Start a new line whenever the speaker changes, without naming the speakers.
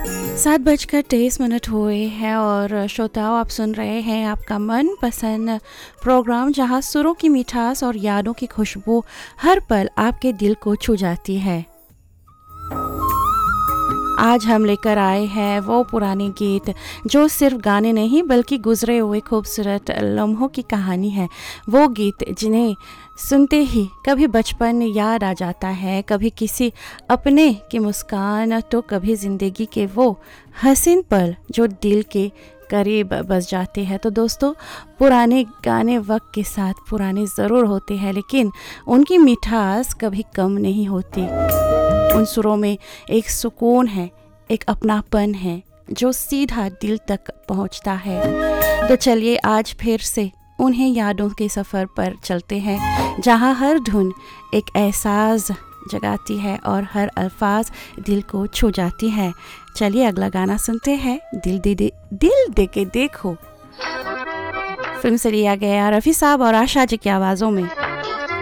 7:23 हुए हैं और श्रोताओं, आप सुन रहे हैं आपका मनपसंद प्रोग्राम जहां सुरों की मिठास और यादों की खुशबू हर पल आपके दिल को छू जाती है। आज हम लेकर आए हैं वो पुराने गीत जो सिर्फ गाने नहीं बल्कि गुजरे हुए खूबसूरत लम्हों की कहानी है। वो गीत जिन्हें सुनते ही कभी बचपन याद आ जाता है, कभी किसी अपने की मुस्कान, तो कभी ज़िंदगी के वो हसीन पल जो दिल के करीब बस जाते हैं। तो दोस्तों, पुराने गाने वक्त के साथ पुराने ज़रूर होते हैं, लेकिन उनकी मिठास कभी कम नहीं होती। उन सुरों में एक सुकून है, एक अपनापन है जो सीधा दिल तक पहुंचता है। तो चलिए आज फिर से उन्हें यादों के सफ़र पर चलते हैं जहां हर धुन एक एहसास जगाती है और हर अल्फाज दिल को छू जाती है। चलिए अगला गाना सुनते हैं, दिल दे के देखो। फिल्म से लिया गया रफ़ी साहब और आशा जी की आवाज़ों में।